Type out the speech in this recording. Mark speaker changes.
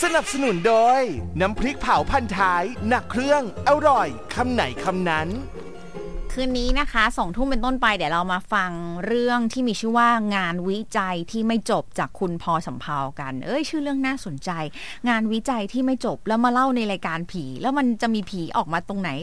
Speaker 1: สนับสนุนโดยน้ำพริกเผาพันท้ายหนักเครื่องอร่อยคำไหนคำนั้น
Speaker 2: คืนนี้นะคะ20:00 นเป็นต้นไปเดี๋ยวเรามาฟังเรื่องที่มีชื่อว่างานวิจัยที่ไม่จบจากคุณพอสำเภากันชื่อเรื่องน่าสนใจงานวิจัยที่ไม่จบแล้วมาเล่าในรายการผีแล้วมันจะมีผีออกมาตรงไหน